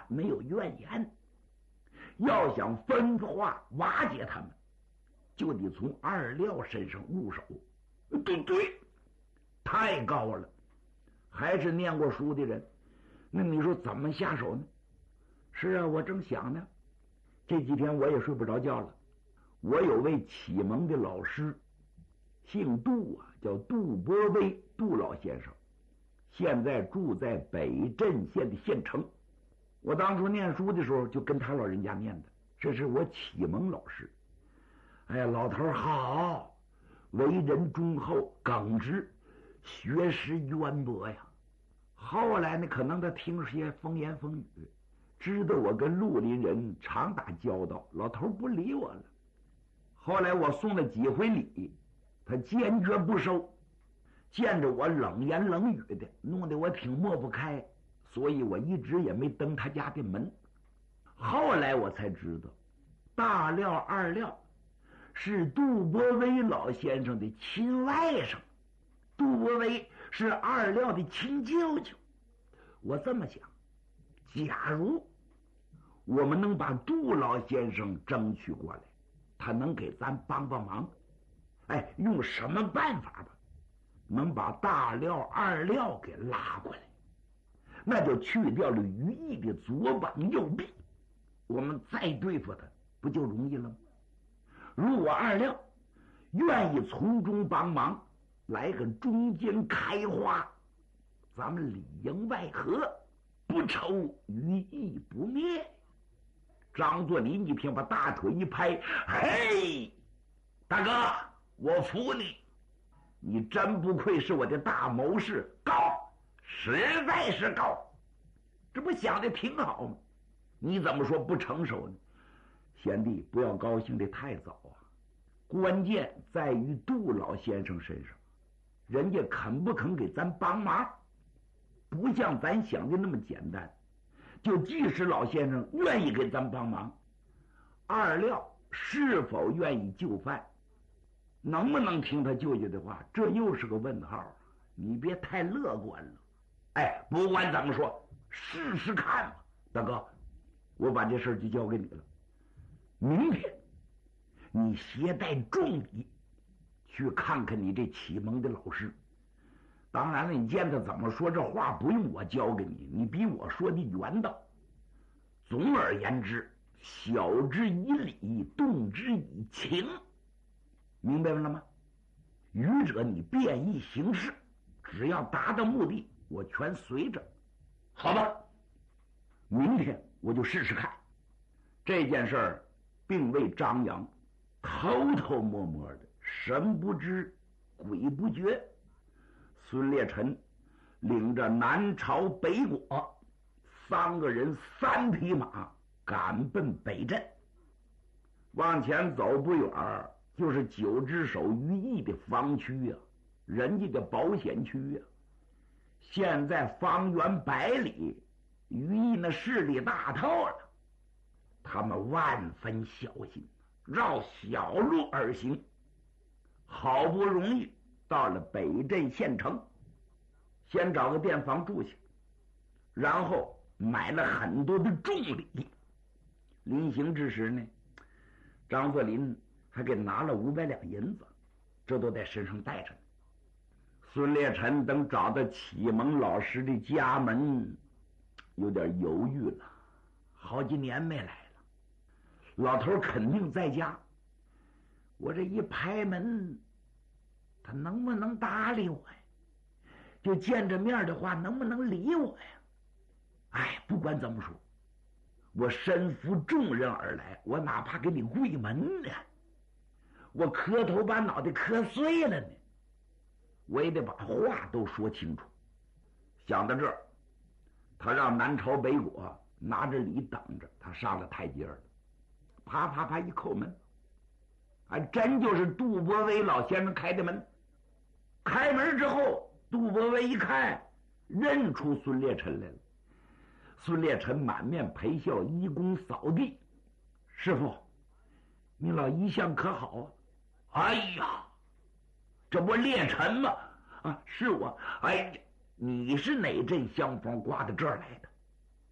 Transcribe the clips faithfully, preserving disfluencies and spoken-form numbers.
没有怨言。要想分化瓦解他们，就得从二廖身上入手。对对，太高了。还是念过书的人，那你说怎么下手呢？是啊，我正想呢，这几天我也睡不着觉了。我有位启蒙的老师，姓杜啊，叫杜波威，杜老先生，现在住在北镇县的县城。我当初念书的时候就跟他老人家念的，这是我启蒙老师。哎呀，老头好，为人忠厚耿直，学识渊博呀。后来呢，可能他听些风言风语，知道我跟绿林人常打交道，老头不理我了。后来我送了几回礼，他坚决不收，见着我冷言冷语的，弄得我挺抹不开，所以我一直也没登他家的门。后来我才知道，大廖二廖是杜波威老先生的亲外甥，杜波威是二廖的亲舅舅。我这么想，假如我们能把杜老先生争取过来，他能给咱帮帮忙。哎，用什么办法吧，能把大廖二廖给拉过来，那就去掉了于毅的左膀右臂，我们再对付他不就容易了吗？如果二廖愿意从中帮忙，来个中间开花，咱们里应外合，不愁于毅不灭。张作霖一听，把大腿一拍，嘿，大哥，我服你，你真不愧是我的大谋士，高，实在是高，这不想的挺好吗？你怎么说不成熟呢？贤弟，不要高兴的太早啊，关键在于杜老先生身上，人家肯不肯给咱帮忙，不像咱想的那么简单。就即使老先生愿意给咱帮忙，二廖是否愿意就范，能不能听他舅舅的话，这又是个问号。你别太乐观了。哎，不管怎么说，试试看吧。大哥，我把这事就交给你了。明天你携带重礼去看看你这启蒙的老师。当然了，你见他怎么说这话不用我教给你，你比我说的圆道。总而言之，晓之以理，动之以情，明白了吗？愚者你便宜行事，只要达到目的，我全随着。好吧，明天我就试试看。这件事儿并未张扬，偷偷摸摸的，神不知鬼不觉。孙烈臣领着南朝北国三个人三匹马赶奔北镇。往前走不远，就是九只手于毅的防区啊，人家的保险区啊。现在方圆百里，于毅那势力大透了，他们万分小心，绕小路而行。好不容易到了北镇县城，先找个店房住下，然后买了很多的重礼。临行之时呢，张作霖还给拿了五百两银子，这都在身上带着呢。孙烈臣等找到启蒙老师的家门，有点犹豫了，好几年没来了，老头肯定在家。我这一拍门，他能不能搭理我呀？就见着面的话，能不能理我呀？哎，不管怎么说，我身负重任而来，我哪怕给你跪门呢，我磕头把脑袋磕碎了呢，我也得把话都说清楚。想到这儿，他让南朝北国拿着礼等着他上了台阶了。啪啪啪一叩门，还真就是杜波威老先生开的门。开门之后，杜波威一看，认出孙烈臣来了。孙烈臣满面陪笑，一躬扫地：“师傅，你老一向可好啊？”“哎呀，这不烈臣吗？啊，是我。哎呀，你是哪阵香风刮到这儿来的？”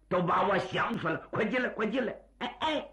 都把我想死了！快进来，快进来！哎哎，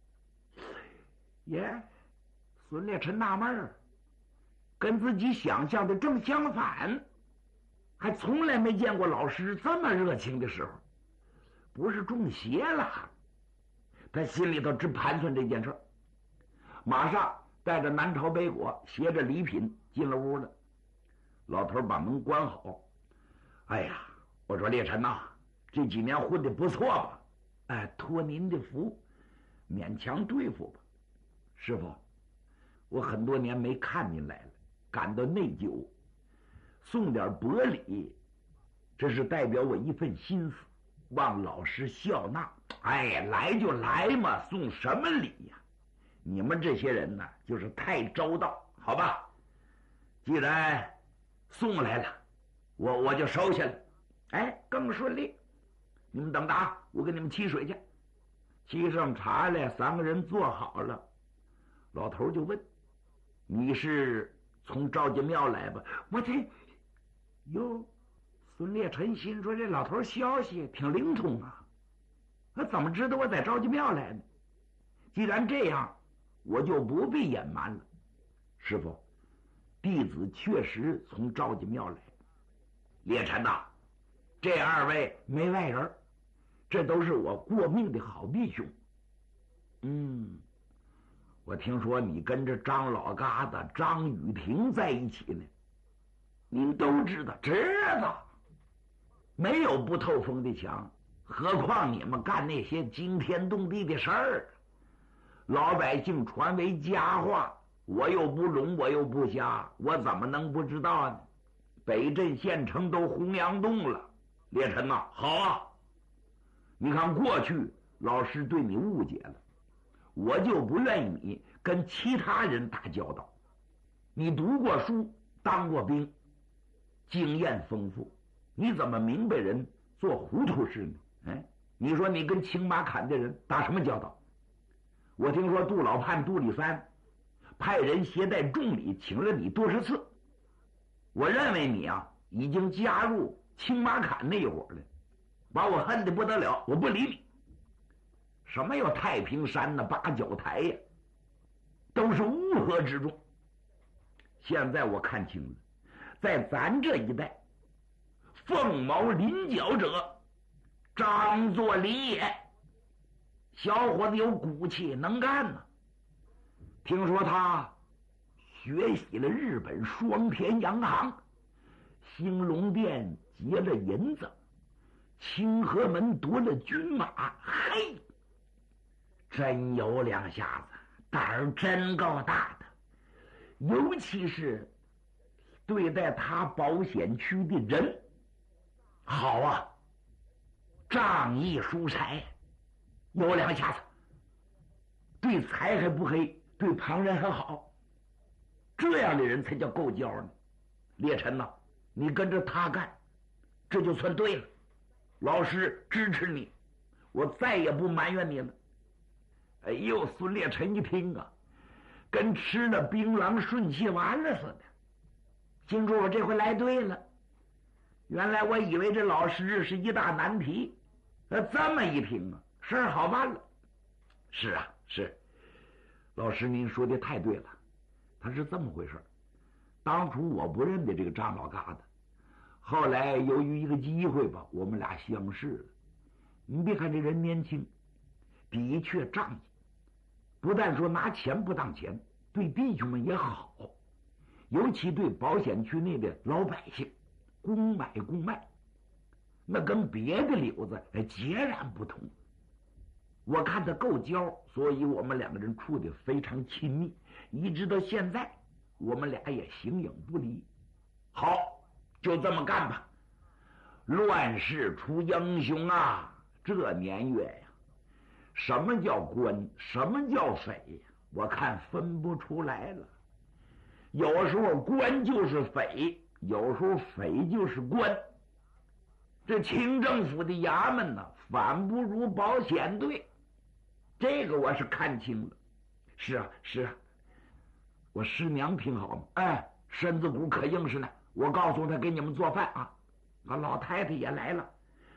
耶！孙烈臣纳闷儿，跟自己想象的正相反，还从来没见过老师这么热情的时候，不是中邪了？他心里头直盘算这件事，马上带着南朝北果，携着礼品进了屋了。老头把门关好。哎呀，我说烈臣呐，这几年混得不错吧？哎，托您的福，勉强对付吧。师傅，我很多年没看您来了，感到内疚，送点薄礼，这是代表我一份心思，望老师笑纳。哎，来就来嘛，送什么礼呀？你们这些人呢，就是太周到，好吧？既然送来了，我我就收下了。哎，更顺利。你们等着啊，我给你们沏水去。沏上茶来，三个人坐好了。老头就问：“你是从赵家庙来吧？”我这哟，孙烈臣心说这老头消息挺灵通啊，他怎么知道我在赵家庙来呢？既然这样，我就不必隐瞒了。师傅，弟子确实从赵家庙来。烈臣呐，这二位没外人，这都是我过命的好弟兄。嗯，我听说你跟着张老疙瘩张雨婷在一起呢，您都知道，知道，没有不透风的墙，何况你们干那些惊天动地的事儿，老百姓传为佳话，我又不聋，我又不瞎，我怎么能不知道呢？北镇县城都洪阳洞了。烈臣呐，好啊！你看过去老师对你误解了，我就不愿意你跟其他人打交道。你读过书，当过兵，经验丰富，你怎么明白人做糊涂事呢？哎，你说你跟青马坎的人打什么交道？我听说杜老判杜立三派人携带重礼请了你多少次，我认为你啊已经加入青马坎那一伙了，把我恨得不得了，我不理你。什么有太平山的八角台呀，都是乌合之众。现在我看清了，在咱这一带，凤毛麟角者张作霖也。小伙子有骨气，能干呢。听说他学习了日本双田洋行，兴隆殿劫了银子，清河门夺了军马，嘿，真有两下子，胆儿真够大的。尤其是对待他保险区的人，好啊，仗义疏财，有两下子，对财还不黑，对旁人还好，这样的人才叫够交呢。烈臣呐，你跟着他干，这就算对了。老师支持你，我再也不埋怨你了。哎呦，孙烈臣一听啊，跟吃了槟榔顺气丸了似的，心说我这回来对了。原来我以为这老师是一大难题，呃，这么一听啊，事儿好办了。是啊，是，老师您说的太对了，他是这么回事。当初我不认得这个张老疙瘩，后来由于一个机会吧，我们俩相识了。你别看这人年轻，的确仗义，不但说拿钱不当钱，对弟兄们也好，尤其对保险区内的老百姓公买公卖，那跟别的柳子截然不同。我看他够交，所以我们两个人处得非常亲密，一直到现在我们俩也形影不离。好，就这么干吧。乱世出英雄啊，这年月呀，什么叫官，什么叫匪呀，我看分不出来了。有时候官就是匪，有时候匪就是官。这清政府的衙门呢，反不如保险队，这个我是看清了。是啊，是啊，我师娘挺好嘛，哎，身子骨可硬实呢。我告诉他给你们做饭啊，啊，老太太也来了，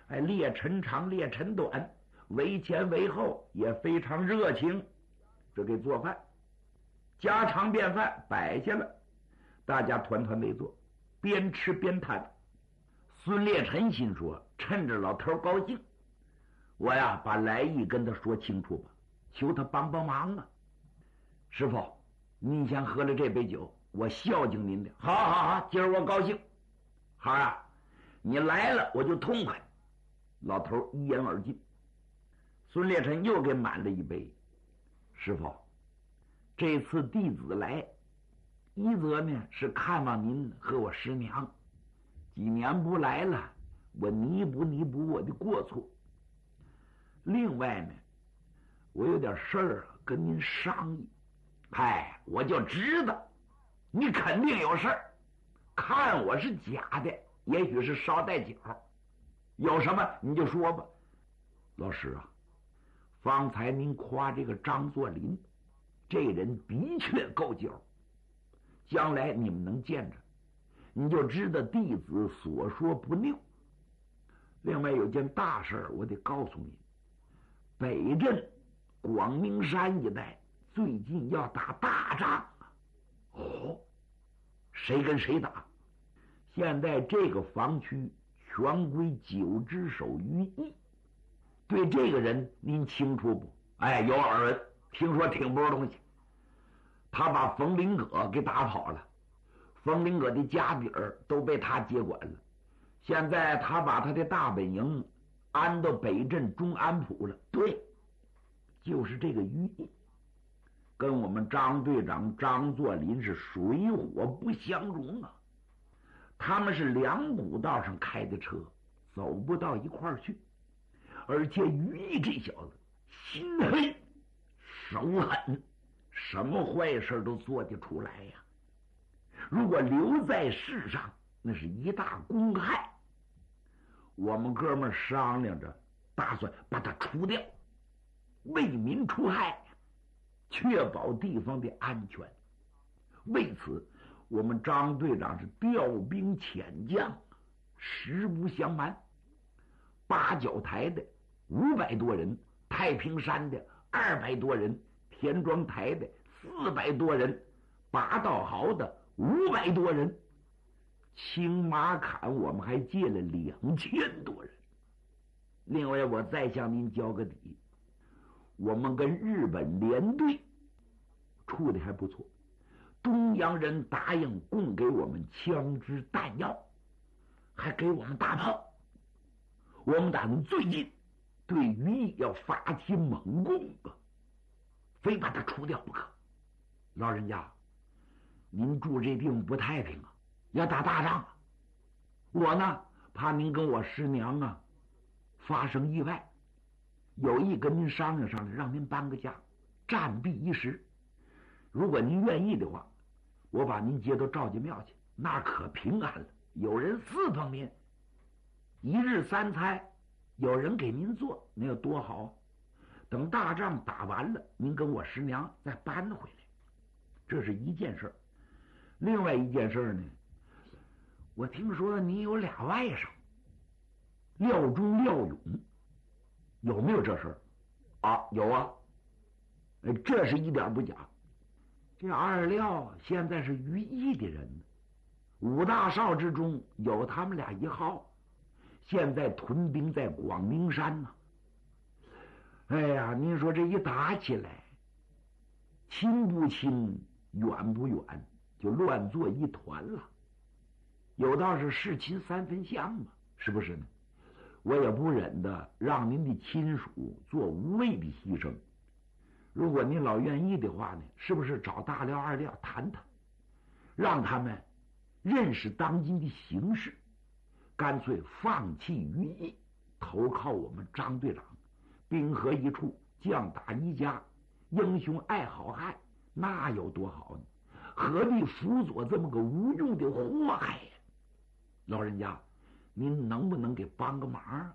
哎，列陈长，列陈短，为前为后也非常热情。这给做饭，家常便饭摆下了，大家团团围坐，边吃边谈。孙烈臣心说：趁着老头高兴，我呀把来意跟他说清楚吧，求他帮帮忙啊！师傅，您先喝了这杯酒，我孝敬您的。好好好，今儿我高兴。孩儿啊，你来了我就痛快。老头一言而尽。孙烈臣又给满了一杯。师傅，这次弟子来，一则呢是看望您和我师娘，几年不来了，我弥补弥补我的过错。另外呢，我有点事儿跟您商议。哎，我就知道你肯定有事儿，看我是假的，也许是捎带脚，有什么你就说吧。老师啊，方才您夸这个张作霖，这人的确够劲儿，将来你们能见着，你就知道弟子所说不谬。另外有件大事我得告诉你，北镇广明山一带最近要打大仗啊！哦，谁跟谁打？现在这个防区全归九只手于一。对这个人您清楚不？哎，有耳闻，听说挺不是东西。他把冯林葛给打跑了，冯林葛的家底儿都被他接管了。现在他把他的大本营安到北镇中安浦了。对，就是这个于毅，跟我们张队长张作霖是水火不相容啊！他们是两股道上开的车，走不到一块儿去。而且于毅这小子心黑手狠，什么坏事都做得出来呀！如果留在世上，那是一大公害。我们哥们商量着，打算把他除掉，为民除害，确保地方的安全。为此，我们张队长是调兵遣将，实不相瞒，八角台的五百多人，太平山的二百多人，田庄台的四百多人，八道壕的五百多人，青马坎我们还借了两千多人。另外，我再向您交个底，我们跟日本联队处的还不错，东洋人答应供给我们枪支弹药，还给我们大炮。我们打算最近对于毅要发起猛攻啊，非把他除掉不可。老人家，您住这地方不太平啊，要打大仗啊。我呢，怕您跟我师娘啊发生意外，有意跟您商量商量，让您搬个家，暂避一时。如果您愿意的话，我把您接到赵家庙去，那可平安了，有人侍奉您，一日三餐有人给您做，那有多好啊！等大仗打完了，您跟我师娘再搬回来，这是一件事。另外一件事呢，我听说你有俩外甥，廖忠、廖勇，有没有这事儿啊？有啊，这是一点不假。这二廖现在是于毅的人，五大少之中有他们俩一号，现在屯兵在广明山呢、啊。哎呀，您说这一打起来，亲不亲，远不远，就乱作一团了。有道是士亲三分香嘛，是不是呢？我也不忍得让您的亲属做无谓的牺牲。如果您老愿意的话呢，是不是找大廖二廖谈谈，让他们认识当今的形势，干脆放弃于毅，投靠我们张队长，兵合一处，将打一家，英雄爱好汉，那有多好呢？何必辅佐这么个无用的祸害呀？老人家，您能不能给帮个忙啊？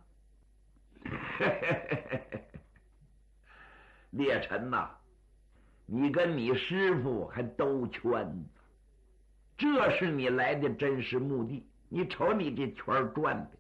烈臣呐、啊，你跟你师傅还兜圈子，这是你来的真实目的。你瞅你这圈转的，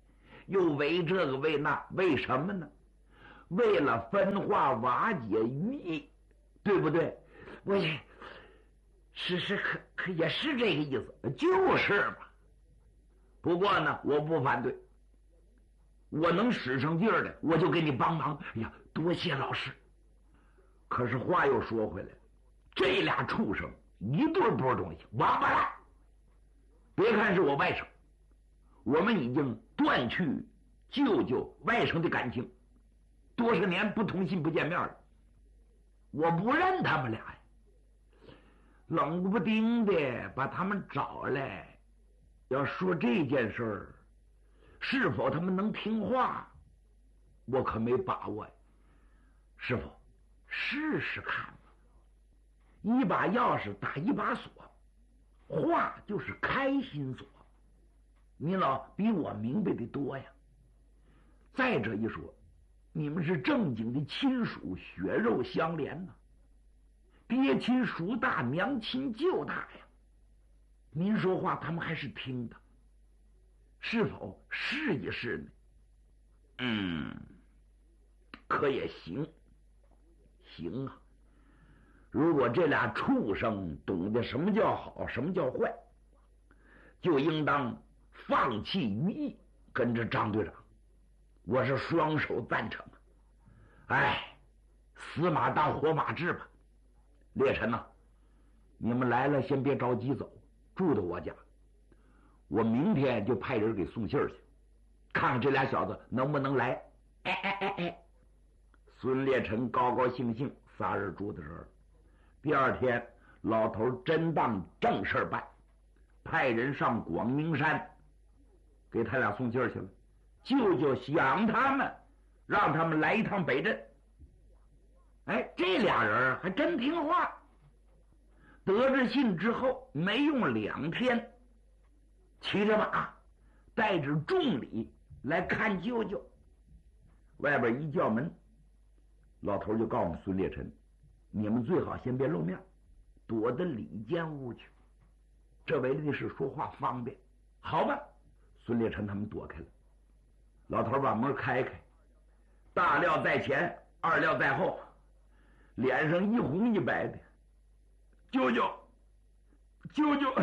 又为这个为那，为什么呢？为了分化瓦解余义，对不对？我也是是可可也是这个意思，就是嘛。不过呢，我不反对，我能使上劲儿的，我就给你帮忙。哎呀，多谢老师。可是话又说回来，这俩畜生一对波东西，王八蛋！别看是我外甥，我们已经断去舅舅外甥的感情，多少年不通信不见面了，我不认他们俩呀。冷不丁的把他们找来，要说这件事儿，是否他们能听话，我可没把握呀。师傅，试试看吧。一把钥匙打一把锁，话就是开心锁，你老比我明白的多呀。再者一说，你们是正经的亲属，血肉相连呐、啊，爹亲叔大，娘亲舅大呀。您说话他们还是听的，是否试一试呢？嗯，可也行，行啊。如果这俩畜生懂得什么叫好，什么叫坏，就应当放弃余义，跟着张队长，我是双手赞成啊。哎，死马当活马治吧。烈臣呐、啊，你们来了先别着急走，住到我家，我明天就派人给送信去，看看这俩小子能不能来。哎哎哎哎，孙烈臣高高兴兴，仨人住在这儿。第二天，老头真当正事办，派人上广明山给他俩送信去了。舅舅想他们，让他们来一趟北镇。哎，这俩人还真听话。得知信之后，没用两天，骑着马，带着重礼来看舅舅。外边一叫门，老头就告诉孙烈臣，你们最好先别露面，躲到里间屋去，这为的是说话方便。好吧，孙烈臣他们躲开了。老头把门开开，大料在前，二料在后，脸上一红一白的。舅舅，舅舅，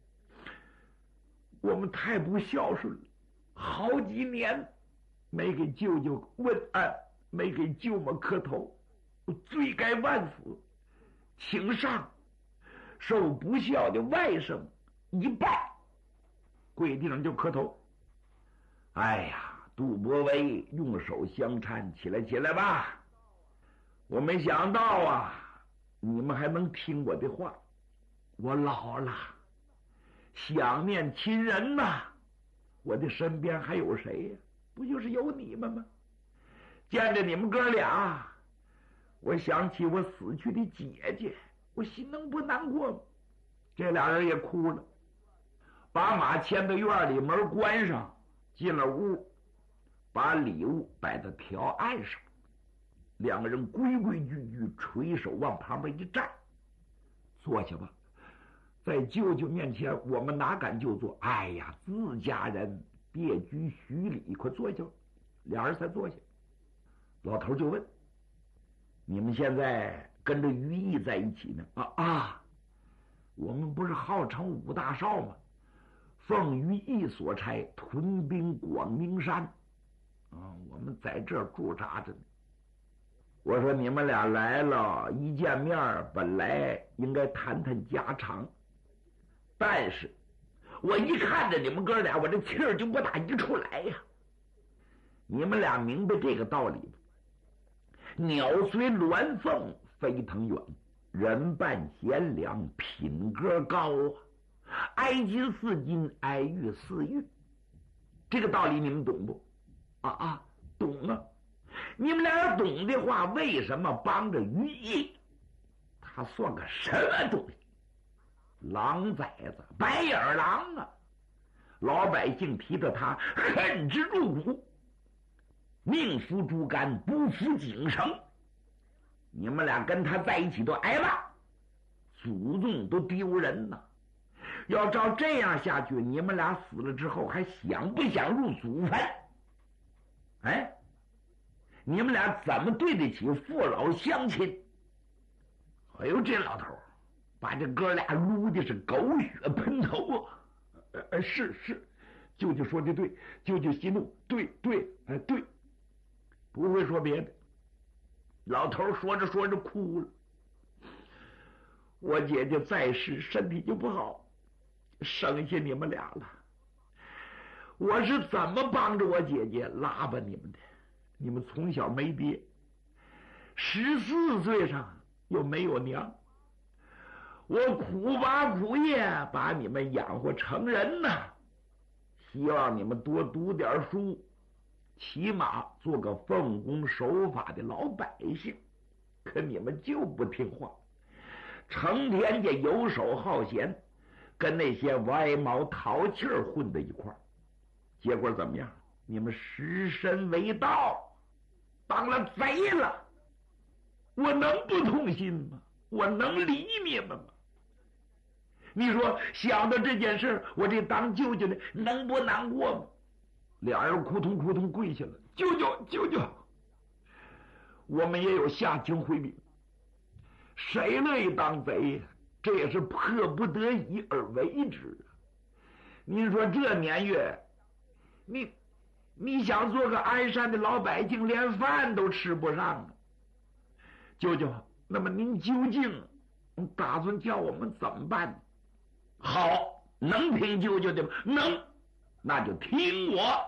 我们太不孝顺了，好几年没给舅舅问安，没给舅妈磕头，我罪该万死，请上受不孝的外甥一拜，跪地上就磕头。哎呀，杜伯威用手相搀，起来起来吧，我没想到啊，你们还能听我的话。我老了，想念亲人呐，我的身边还有谁呀？不就是有你们吗？见着你们哥俩，我想起我死去的姐姐，我心能不难过吗？这俩人也哭了，把马牵到院里，门关上，进了屋，把礼物摆在条案上，两个人规规矩矩垂手往旁边一站，坐下吧，在舅舅面前我们哪敢就坐？哎呀，自家人别拘虚礼，快坐下吧。俩人才坐下。老头就问，你们现在跟着于毅在一起呢？啊啊，我们不是号称五大少吗？奉于毅所差，屯兵广明山啊，我们在这儿驻扎着呢。我说你们俩来了，一见面本来应该谈谈家常，但是我一看着你们哥俩，我这气儿就不打一处来呀。你们俩明白这个道理吗？鸟随鸾凤飞腾远，人伴贤良品格高啊，哀金似金，哀玉似玉，这个道理你们懂不？啊啊，懂啊！你们俩要懂的话，为什么帮着于毅？他算个什么东西？狼崽子，白眼狼啊！老百姓提到他恨之入骨，宁服猪肝不服井绳。你们俩跟他在一起都挨了，祖宗都丢人呐！要照这样下去，你们俩死了之后还想不想入祖坟？ 哎，你们俩怎么对得起父老乡亲？哎呦，这老头把这哥俩撸的是狗血喷头啊！呃，是是，舅舅说的对，舅舅息怒，对对，哎对，不会说别的。老头说着说着哭了。我姐姐在世，身体就不好，剩下你们俩了。我是怎么帮着我姐姐拉拔你们的？你们从小没爹，十四岁上又没有娘，我苦爸苦爷把你们养活成人呐。希望你们多读点书，起码做个奉公守法的老百姓。可你们就不听话，成天就游手好闲，跟那些歪毛淘气儿混在一块儿。结果怎么样？你们实身为盗，当了贼了。我能不痛心吗？我能理你们吗？你说想到这件事，我这当舅舅的能不难过吗？俩人扑通扑通跪下了，舅舅舅舅，我们也有下情回禀，谁乐意当贼？这也是迫不得已而为之。您说这年月，你你想做个安善的老百姓，连饭都吃不上啊！舅舅，那么您究竟打算叫我们怎么办？好，能听舅舅的吗？能，那就听我。